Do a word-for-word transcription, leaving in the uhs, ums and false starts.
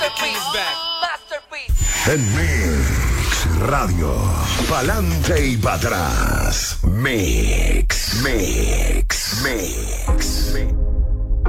En Mix Radio, pa'lante y para atrás. Mix, Mix, Mix.